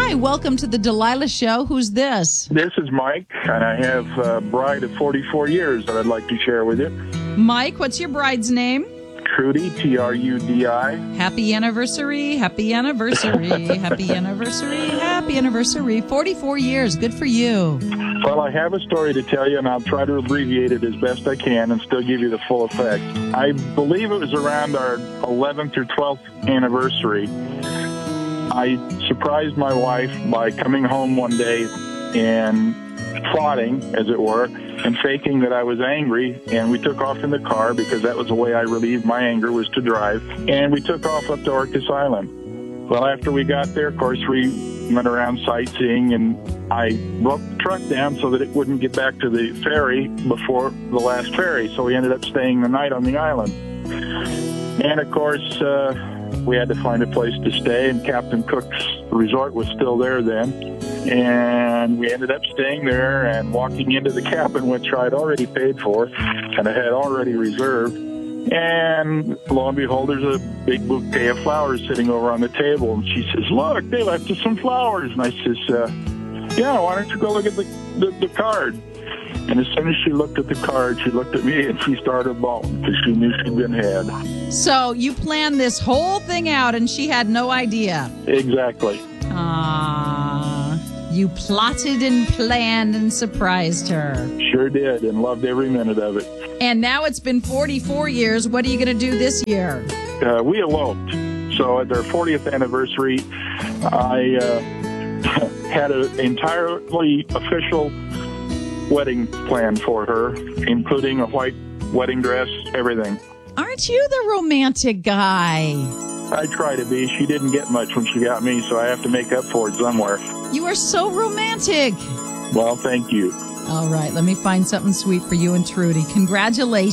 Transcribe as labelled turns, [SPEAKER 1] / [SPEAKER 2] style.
[SPEAKER 1] Hi, welcome to the Delilah Show. Who's this?
[SPEAKER 2] This is Mike, and I have a bride of 44 years that I'd like to share with you.
[SPEAKER 1] Mike, what's your bride's name?
[SPEAKER 2] Trudy, Trudi.
[SPEAKER 1] Happy anniversary, happy anniversary, happy anniversary, happy anniversary. 44 years, good for you.
[SPEAKER 2] Well, I have a story to tell you, and I'll try to abbreviate it as best I can and still give you the full effect. I believe it was around our 11th or 12th anniversary. I surprised my wife by coming home one day and plotting, as it were, and faking that I was angry, and we took off in the car because that was the way I relieved my anger, was to drive, and we took off up to Orcas Island. Well, after we got there, of course, we went around sightseeing, and I broke the truck down so that it wouldn't get back to the ferry before the last ferry, so we ended up staying the night on the island. And, of course, we had to find a place to stay, and Captain Cook's resort was still there then. And we ended up staying there and walking into the cabin, which I'd already paid for and I had already reserved. And lo and behold, there's a big bouquet of flowers sitting over on the table. And she says, "Look, they left us some flowers." And I says, "Yeah, why don't you go look at the card?" And as soon as she looked at the card, she looked at me and she started bawling because she knew she'd been had.
[SPEAKER 1] So you planned this whole thing out and she had no idea.
[SPEAKER 2] Exactly.
[SPEAKER 1] You plotted and planned and surprised her.
[SPEAKER 2] Sure did, and loved every minute of it.
[SPEAKER 1] And now it's been 44 years. What are you going to do this year?
[SPEAKER 2] We eloped. So at our 40th anniversary, I had an entirely official wedding plan for her, including a white wedding dress, everything.
[SPEAKER 1] Aren't you the romantic guy?
[SPEAKER 2] I try to be. She didn't get much when she got me, so I have to make up for it somewhere.
[SPEAKER 1] You are so romantic.
[SPEAKER 2] Well, thank you.
[SPEAKER 1] All right, let me find something sweet for you and Trudy. Congratulations.